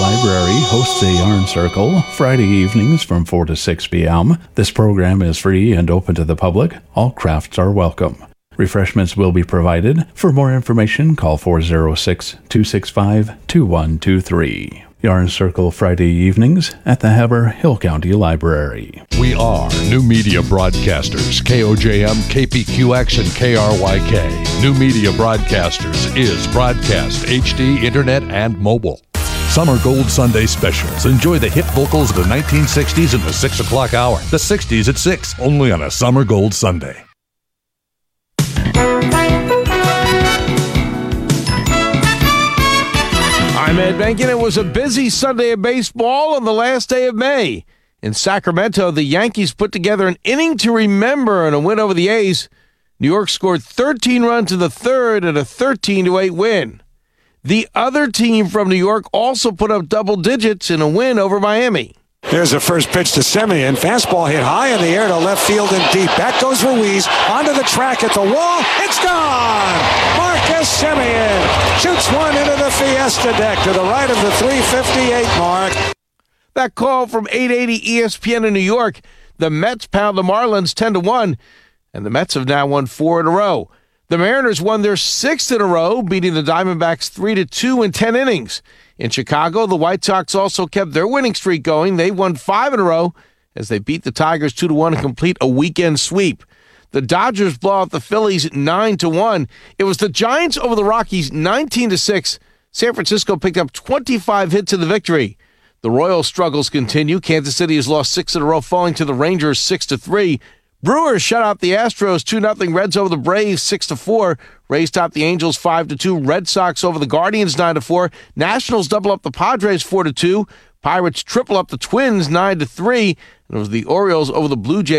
Library hosts a yarn circle Friday evenings from 4 to 6 p.m. This program is free and open to the public. All crafts are welcome. Refreshments will be provided. For more information, call 406-265-2123. Yarn Circle Friday evenings at the Heber Hill County Library. We are New Media Broadcasters, KOJM, KPQX, and KRYK. New Media Broadcasters is broadcast, HD, internet, and mobile. Summer Gold Sunday specials. Enjoy the hit vocals of the 1960s in the 6 o'clock hour. The 60s at 6, only on a Summer Gold Sunday. I'm Ed Benkin. It was a busy Sunday of baseball on the last day of May. In Sacramento, the Yankees put together an inning to remember in a win over the A's. New York scored 13 runs in the third and a 13-8 win. The other team from New York also put up double digits in a win over Miami. There's the first pitch to Semien. Fastball hit high in the air to left field and deep. Back goes Ruiz. Onto the track at the wall. It's gone! Marcus Semien shoots one into the Fiesta deck to the right of the 358 mark. That call from 880 ESPN in New York. The Mets pound the Marlins 10-1, and the Mets have now won 4 in a row. The Mariners won their 6th in a row, beating the Diamondbacks 3-2 in 10 innings. In Chicago, the White Sox also kept their winning streak going. They won 5 in a row as they beat the Tigers 2-1 and complete a weekend sweep. The Dodgers blow out the Phillies 9-1. It was the Giants over the Rockies 19-6. San Francisco picked up 25 hits in the victory. The Royals' struggles continue. Kansas City has lost 6 in a row, falling to the Rangers 6-3. Brewers shut out the Astros 2-0. Reds over the Braves 6-4. Rays top the Angels 5-2. Red Sox over the Guardians 9-4. Nationals double up the Padres 4-2. Pirates triple up the Twins 9-3. And it was the Orioles over the Blue Jays